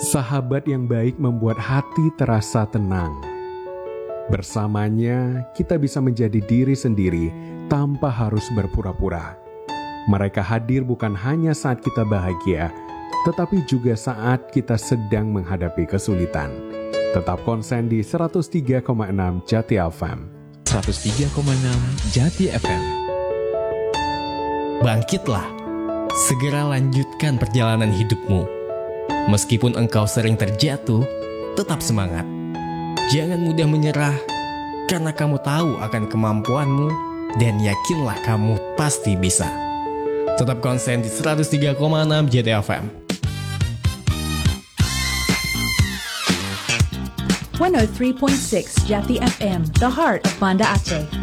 Sahabat yang baik membuat hati terasa tenang. Bersamanya, kita bisa menjadi diri sendiri tanpa harus berpura-pura. Mereka hadir bukan hanya saat kita bahagia, tetapi juga saat kita sedang menghadapi kesulitan. Tetap konsen di 103,6 Jati FM. 103,6 Jati FM. Bangkitlah, segera lanjutkan perjalanan hidupmu. Meskipun engkau sering terjatuh, tetap semangat. Jangan mudah menyerah, karena kamu tahu akan kemampuanmu, dan yakinlah kamu pasti bisa. Tetap konsen di 103,6 Jati FM. 103.6 Jati FM, the heart of Banda Aceh.